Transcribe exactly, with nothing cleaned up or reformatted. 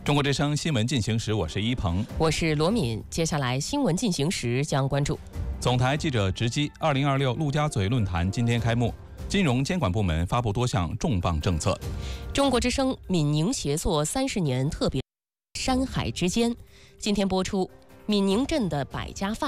中国之声新闻进行时，我是一鹏， 我是罗敏。接下来新闻进行时将关注： 总台记者直击二零二六陆家嘴论坛今天开幕，金融监管部门发布多项重磅政策。 中国之声闽宁协作三十年特别山海之间，今天播出闽宁镇的百家饭。